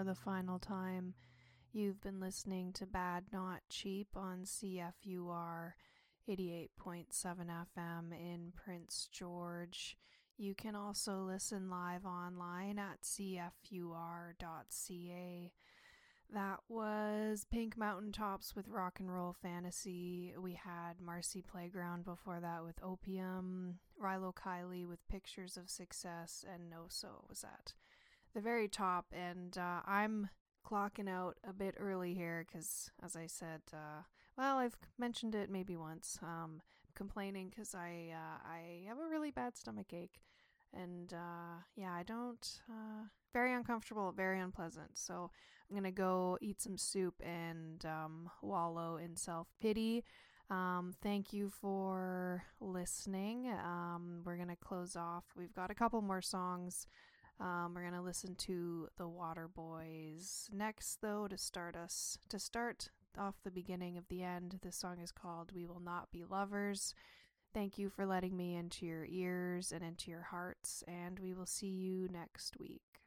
for the final time. You've been listening to Bad Not Cheap on CFUR 88.7 FM in Prince George. You can also listen live online at cfur.ca. That was Pink Mountaintops with Rock and Roll Fantasy. We had Marcy Playground before that with Opium. Rilo Kiley with Pictures of Success. And No-So was at the very top. And I'm clocking out a bit early here because, as I said, I've mentioned it maybe once. Complaining because I have a really bad stomach ache. And I don't... very uncomfortable, very unpleasant. So I'm going to go eat some soup and wallow in self-pity. Thank you for listening. We're going to close off. We've got a couple more songs. We're going to listen to the Waterboys next, though, to start off the beginning of the end. This song is called We Will Not Be Lovers. Thank you for letting me into your ears and into your hearts, and we will see you next week.